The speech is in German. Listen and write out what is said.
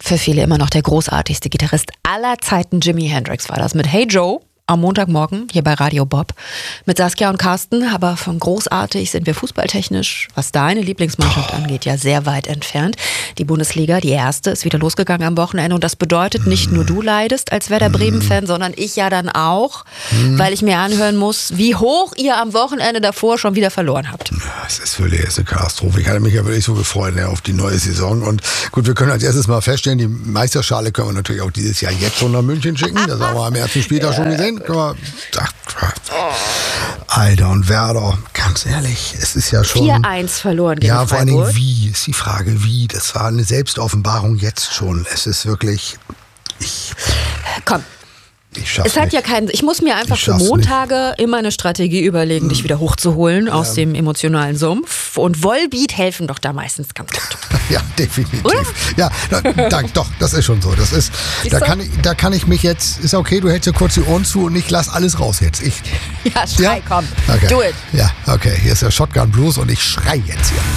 für viele immer noch der großartigste Gitarrist aller Zeiten. Jimi Hendrix war das mit Hey Joe. Am Montagmorgen hier bei Radio Bob mit Saskia und Carsten, aber von großartig sind wir fußballtechnisch, was deine Lieblingsmannschaft angeht, ja sehr weit entfernt. Die Bundesliga, die erste, ist wieder losgegangen am Wochenende und das bedeutet, nicht nur du leidest als Werder Bremen-Fan, sondern ich ja dann auch, weil ich mir anhören muss, wie hoch ihr am Wochenende davor schon wieder verloren habt. Es ist wirklich eine Katastrophe. Ich hatte mich ja wirklich so gefreut auf die neue Saison und gut, wir können als erstes mal feststellen, die Meisterschale können wir natürlich auch dieses Jahr jetzt schon nach München schicken, das haben wir am ersten Spieltag schon gesehen. Alter und Werder, ganz ehrlich, es ist ja schon 4-1 verloren gegen Ja, vor allen Freiburg. Dingen wie, ist die Frage wie. Das war eine Selbstoffenbarung jetzt schon. Es ist wirklich, Komm. ich schaff's Es hat nicht. ja keinen. Ich muss mir einfach Ich für schaff's Montage immer eine Strategie überlegen, dich wieder hochzuholen aus dem emotionalen Sumpf. Und Volbeat helfen doch da meistens ganz gut. Ja, definitiv. Oder? Ja, doch, das ist schon so. Das ist, da kann ich mich jetzt, ist okay, du hältst dir kurz die Ohren zu und ich lass alles raus jetzt. Ja, schrei, komm. Okay. Do it. Ja, okay, hier ist der Shotgun Blues und ich schrei jetzt hier.